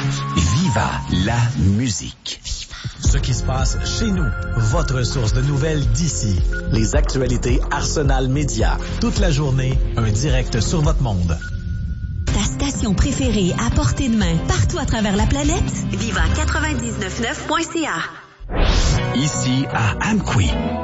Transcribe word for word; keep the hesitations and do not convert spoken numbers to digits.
Viva la musique. Ce qui se passe chez nous. Votre source de nouvelles d'ici. Les actualités Arsenal Média. Toute la journée, un direct sur votre monde. Ta station préférée à portée de main, partout à travers la planète? Viva quatre-vingt-dix-neuf neuf point c a. Ici à Amqui.